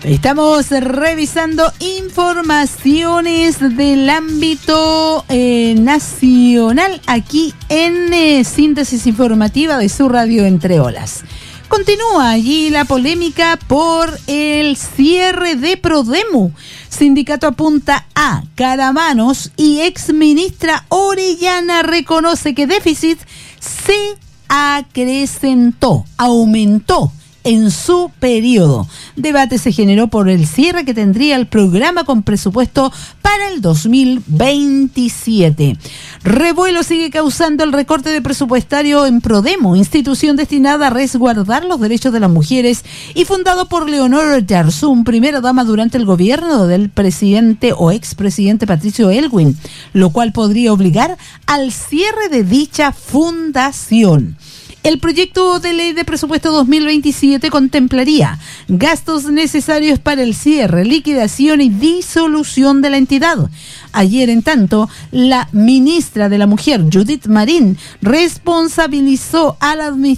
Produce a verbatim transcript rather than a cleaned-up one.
Estamos revisando informaciones del ámbito eh, nacional aquí en eh, Síntesis Informativa de su radio Entre Olas. Continúa allí la polémica por el cierre de Prodemu. Sindicato apunta a caramanos y exministra Orellana reconoce que déficit se acrecentó, aumentó en su periodo. Debate se generó por el cierre que tendría el programa con presupuesto para el dos mil veintisiete. Revuelo sigue causando el recorte de presupuestario en Prodemu, institución destinada a resguardar los derechos de las mujeres y fundado por Leonor Yarzún, primera dama durante el gobierno del presidente o expresidente Patricio Elwin, lo cual podría obligar al cierre de dicha fundación. El proyecto de ley de presupuesto dos mil veintisiete contemplaría gastos necesarios para el cierre, liquidación y disolución de la entidad. Ayer, en tanto, la ministra de la Mujer, Judith Marín, responsabilizó a la administración